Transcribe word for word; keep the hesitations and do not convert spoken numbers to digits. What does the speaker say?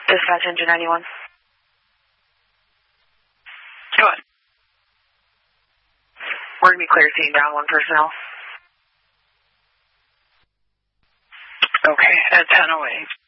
Dispatch engine ninety-one. Go ahead. We're going to be clear seeing down one personnel. Okay, at ten oh eight.